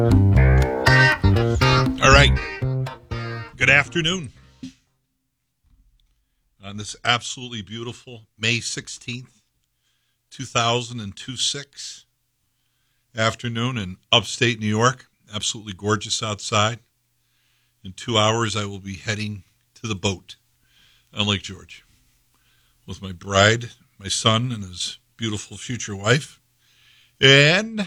All right. Good afternoon. On this absolutely beautiful May 16th, 2026 afternoon in upstate New York. Absolutely gorgeous outside. In 2 hours, I will be heading to the boat on Lake George with my bride, my son, and his beautiful future wife. And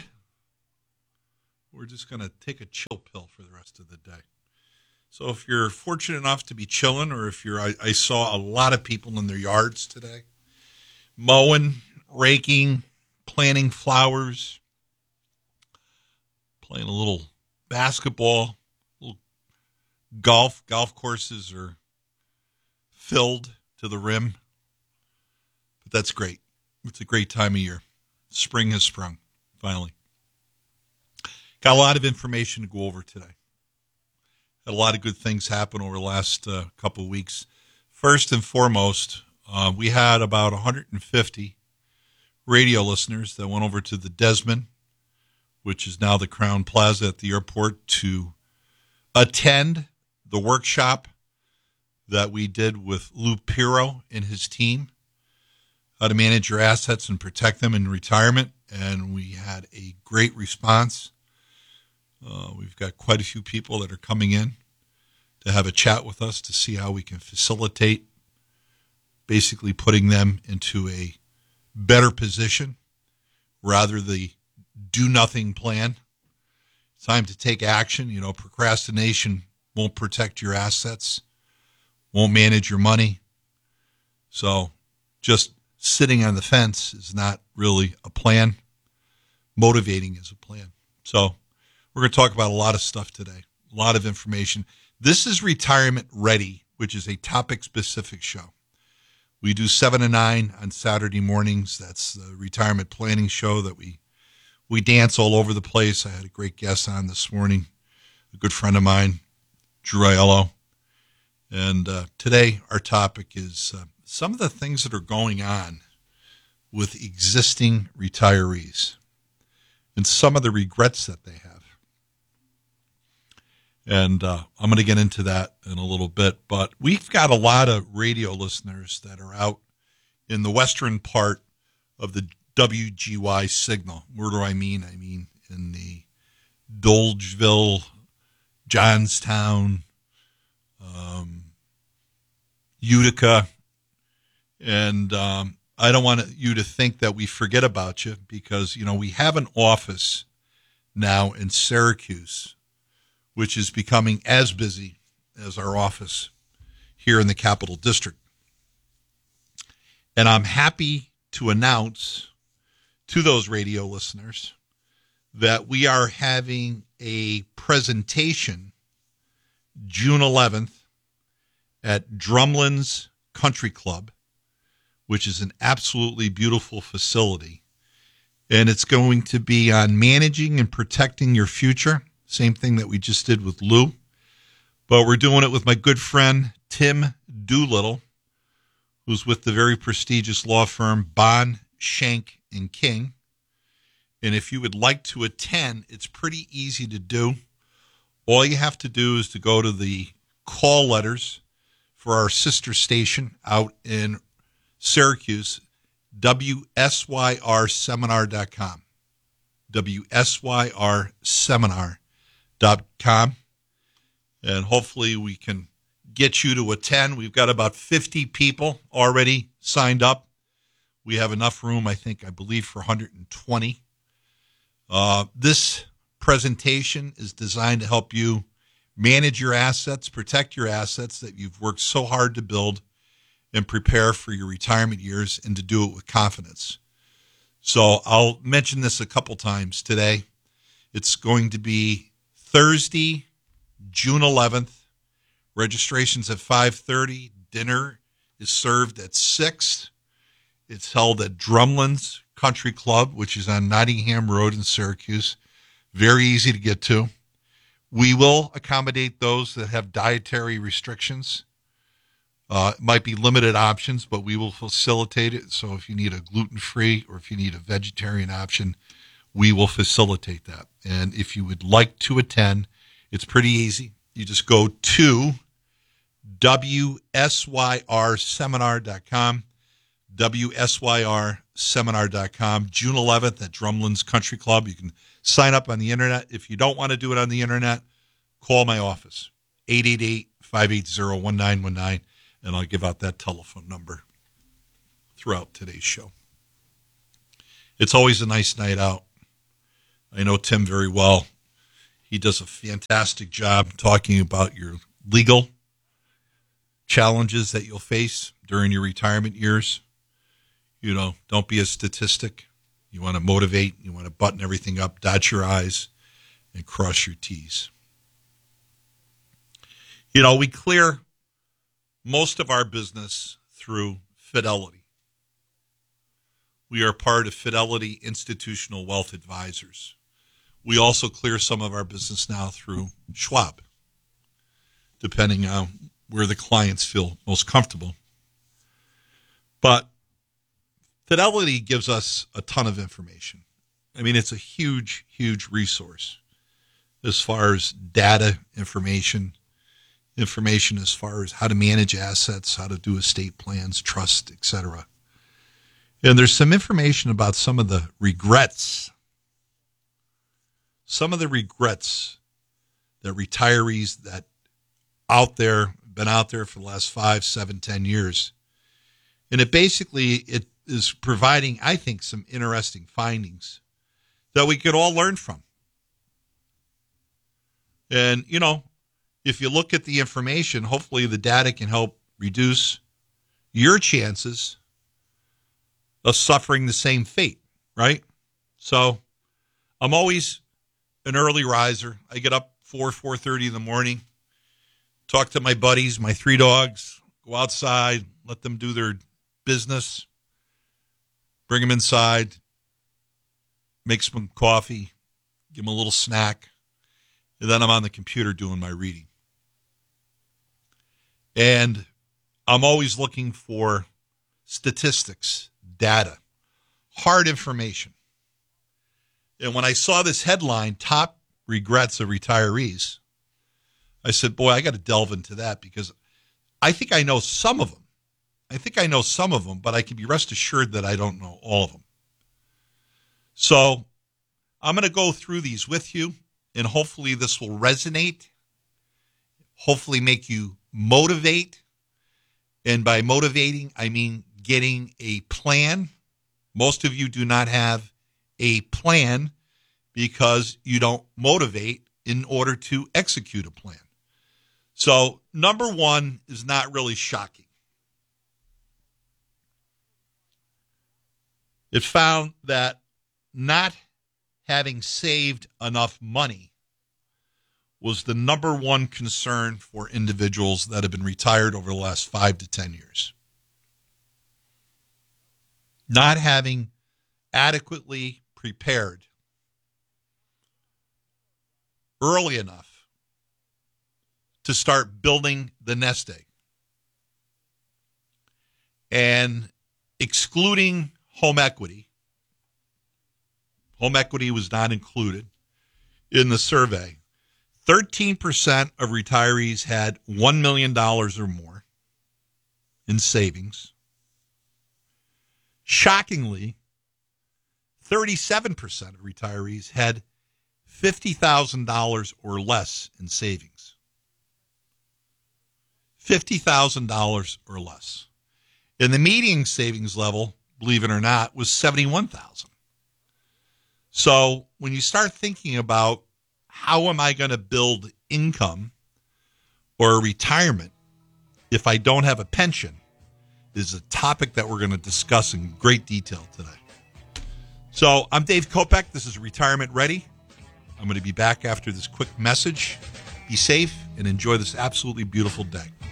we're just going to take a chill pill for the rest of the day. So if you're fortunate enough to be chilling, or if I saw a lot of people in their yards today, mowing, raking, planting flowers, playing a little basketball, little golf. Golf courses are filled to the rim. But that's great. It's a great time of year. Spring has sprung, finally. Got a lot of information to go over today. Had a lot of good things happen over the last couple of weeks. First and foremost, we had about 150 radio listeners that went over to the Desmond, which is now the Crown Plaza at the airport, to attend the workshop that we did with Lou Piro and his team, how to manage your assets and protect them in retirement. And we had a great response. We've got quite a few people that are coming in to have a chat with us to see how we can facilitate basically putting them into a better position rather the do-nothing plan. It's time to take action. You know, procrastination won't protect your assets, won't manage your money. So just sitting on the fence is not really a plan. Motivating is a plan. So we're going to talk about a lot of stuff today, a lot of information. This is Retirement Ready, which is a topic-specific show. We do 7 to 9 on Saturday mornings. That's the retirement planning show that we dance all over the place. I had a great guest on this morning, a good friend of mine, Drew Aiello. And today our topic is some of the things that are going on with existing retirees and some of the regrets that they have. And I'm going to get into that in a little bit. But we've got a lot of radio listeners that are out in the western part of the WGY signal. Where do I mean? I mean in the Dolgeville, Johnstown, Utica. And I don't want you to think that we forget about you because, you know, we have an office now in Syracuse, which is becoming as busy as our office here in the Capital District. And I'm happy to announce to those radio listeners that we are having a presentation June 11th at Drumlin's Country Club, which is an absolutely beautiful facility. And it's going to be on managing and protecting your future. Same thing that we just did with Lou. But we're doing it with my good friend, Tim Doolittle, who's with the very prestigious law firm Bond, Schenck & King. And if you would like to attend, it's pretty easy to do. All you have to do is to go to the call letters for our sister station out in Syracuse, WSYRseminar.com. WSYRseminar.com. And hopefully we can get you to attend. We've got about 50 people already signed up. We have enough room, I believe, for 120. This presentation is designed to help you manage your assets, protect your assets that you've worked so hard to build, and prepare for your retirement years, and to do it with confidence. So I'll mention this a couple times today. It's going to be Thursday, June 11th. Registration's at 5:30. Dinner is served at 6. It's held at Drumlin's Country Club, which is on Nottingham Road in Syracuse. Very easy to get to. We will accommodate those that have dietary restrictions. It might be limited options, but we will facilitate it. So if you need a gluten-free or if you need a vegetarian option, we will facilitate that. And if you would like to attend, it's pretty easy. You just go to WSYRseminar.com, WSYRseminar.com, June 11th at Drumlins Country Club. You can sign up on the internet. If you don't want to do it on the internet, call my office, 888-580-1919, and I'll give out that telephone number throughout today's show. It's always a nice night out. I know Tim very well. He does a fantastic job talking about your legal challenges that you'll face during your retirement years. You know, don't be a statistic. You want to motivate. You want to button everything up, dot your I's, and cross your T's. You know, we clear most of our business through Fidelity. We are part of Fidelity Institutional Wealth Advisors. We also clear some of our business now through Schwab, depending on where the clients feel most comfortable. But Fidelity gives us a ton of information. I mean, it's a huge, huge resource as far as data information as far as how to manage assets, how to do estate plans, trust, etc. And there's some information about some of the regrets that retirees that been out there for the last 5, 7, 10 years. And it is providing, I think, some interesting findings that we could all learn from. And, you know, if you look at the information, hopefully the data can help reduce your chances of suffering the same fate, right? So I'm always an early riser. I get up 4:30 in the morning, talk to my buddies, my 3 dogs, go outside, let them do their business, bring them inside, make some coffee, give them a little snack, and then I'm on the computer doing my reading. And I'm always looking for statistics, data, hard information. And when I saw this headline, Top Regrets of Retirees, I said, boy, I got to delve into that because I think I know some of them. But I can be rest assured that I don't know all of them. So I'm going to go through these with you, and hopefully this will resonate, hopefully make you motivate. And by motivating, I mean getting a plan. Most of you do not have a plan because you don't motivate in order to execute a plan. So number one is not really shocking. It found that not having saved enough money was the number one concern for individuals that have been retired over the last 5 to 10 years. Not having adequately prepared early enough to start building the nest egg. And excluding home equity. Home equity was not included in the survey. 13% of retirees had $1 million or more in savings. Shockingly, 37% of retirees had $50,000 or less in savings. $50,000 or less. And the median savings level, believe it or not, was $71,000. So when you start thinking about how am I going to build income or retirement if I don't have a pension, is a topic that we're going to discuss in great detail today. So I'm Dave Kopech. This is Retirement Ready. I'm going to be back after this quick message. Be safe and enjoy this absolutely beautiful day.